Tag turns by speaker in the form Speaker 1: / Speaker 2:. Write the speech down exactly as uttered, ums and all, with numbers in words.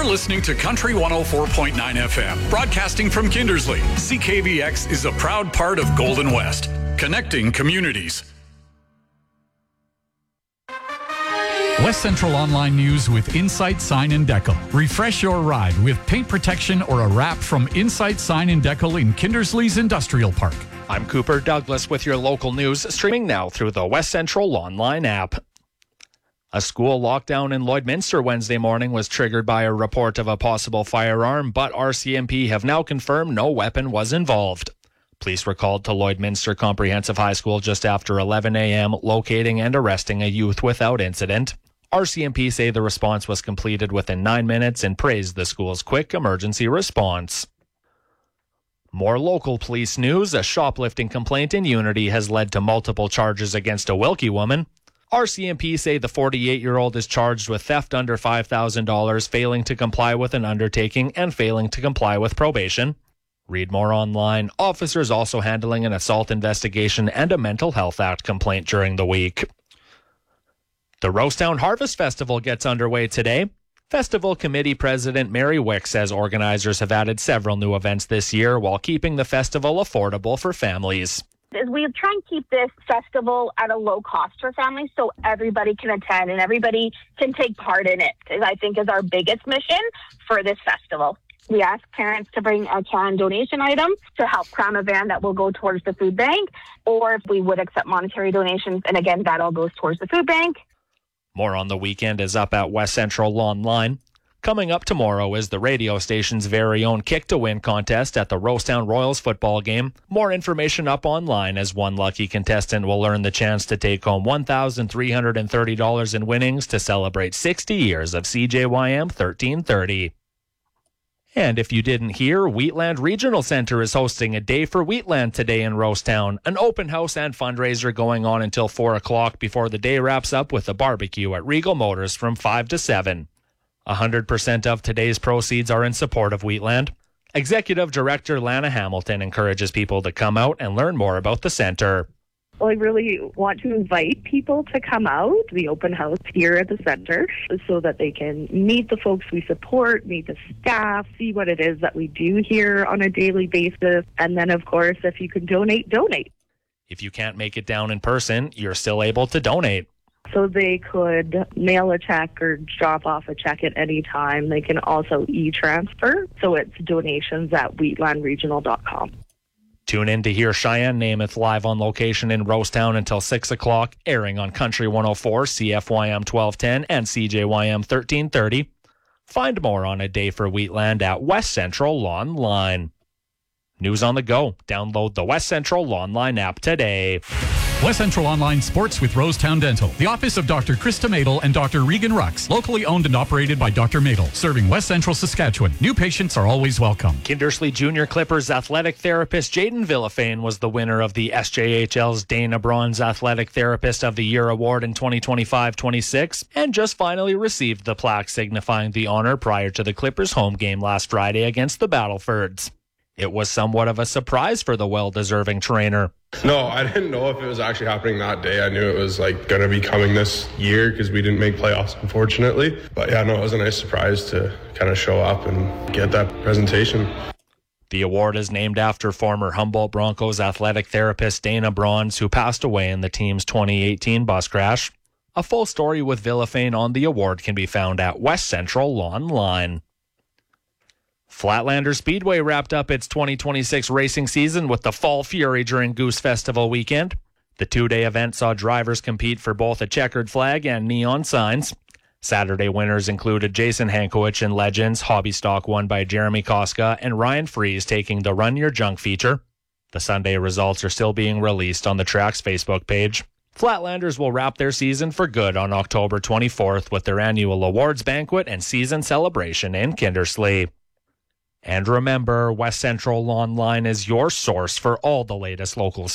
Speaker 1: listening to Country one oh four point nine F M, broadcasting from Kindersley. C K V X is a proud part of Golden West, connecting communities.
Speaker 2: West Central Online News with Insight Sign and Decal. Refresh your ride with paint protection or a wrap from Insight Sign and Decal in Kindersley's Industrial Park.
Speaker 3: I'm Cooper Douglas with your local news, streaming now through the West Central Online app. A school lockdown in Lloydminster Wednesday morning was triggered by a report of a possible firearm, but R C M P have now confirmed no weapon was involved. Police were called to Lloydminster Comprehensive High School just after eleven a.m., locating and arresting a youth without incident. R C M P say the response was completed within nine minutes and praised the school's quick emergency response. More local police news. A shoplifting complaint in Unity has led to multiple charges against a Wilkie woman. R C M P say the forty-eight-year-old is charged with theft under five thousand dollars, failing to comply with an undertaking, and failing to comply with probation. Read more online. Officers also handling an assault investigation and a Mental Health Act complaint during the week. The Rosetown Harvest Festival gets underway today. Festival Committee President Mary Wick says organizers have added several new events this year while keeping the festival affordable for families.
Speaker 4: We try and keep this festival at a low cost for families so everybody can attend and everybody can take part in it, I think is our biggest mission for this festival. We ask parents to bring a canned donation item to help crown a van that will go towards the food bank, or if we would accept monetary donations, and again, that all goes towards the food bank.
Speaker 3: More on the weekend is up at West Central Online. Coming up tomorrow is the radio station's very own Kick to Win contest at the Rosetown Royals football game. More information up online as one lucky contestant will earn the chance to take home one thousand three hundred thirty dollars in winnings to celebrate sixty years of C J Y M thirteen thirty. And if you didn't hear, Wheatland Regional Centre is hosting a Day for Wheatland today in Rosetown. An open house and fundraiser going on until four o'clock before the day wraps up with a barbecue at Regal Motors from five to seven. one hundred percent of today's proceeds are in support of Wheatland. Executive Director Lana Hamilton encourages people to come out and learn more about the centre.
Speaker 5: Well, I really want to invite people to come out, the open house here at the centre, so that they can meet the folks we support, meet the staff, see what it is that we do here on a daily basis. And then, of course, if you can donate, donate.
Speaker 3: If you can't make it down in person, you're still able to donate.
Speaker 5: So they could mail a check or drop off a check at any time. They can also e-transfer. So it's donations at wheatland regional dot com.
Speaker 3: Tune in to hear Cheyenne Namath live on location in Rosetown until six o'clock, airing on Country one oh four, C F Y M twelve ten, and C J Y M thirteen thirty. Find more on A Day for Wheatland at West Central Online. News on the go. Download the West Central Online app today.
Speaker 2: West Central Online Sports with Rosetown Dental. The office of Doctor Krista Madel and Doctor Regan Rux. Locally owned and operated by Doctor Madel. Serving West Central Saskatchewan. New patients are always welcome.
Speaker 3: Kindersley Junior Clippers athletic therapist Jaden Villafane was the winner of the S J H L's Dana Bronze Athletic Therapist of the Year Award in twenty twenty-five twenty-six and just finally received the plaque signifying the honor prior to the Clippers' home game last Friday against the Battlefords. It was somewhat of a surprise for the well-deserving trainer.
Speaker 6: No, I didn't know if it was actually happening that day. I knew it was like going to be coming this year because we didn't make playoffs, unfortunately. But yeah, no, it was a nice surprise to kind of show up and get that presentation.
Speaker 3: The award is named after former Humboldt Broncos athletic therapist Dana Bronze, who passed away in the team's twenty eighteen bus crash. A full story with Villafane on the award can be found at West Central Online. Flatlander Speedway wrapped up its twenty twenty-six racing season with the Fall Fury during Goose Festival weekend. The two-day event saw drivers compete for both a checkered flag and neon signs. Saturday winners included Jason Hankowicz and Legends, Hobby Stock won by Jeremy Koska, and Ryan Fries taking the Run Your Junk feature. The Sunday results are still being released on the track's Facebook page. Flatlanders will wrap their season for good on October twenty-fourth with their annual awards banquet and season celebration in Kindersley. And remember, West Central Online is your source for all the latest local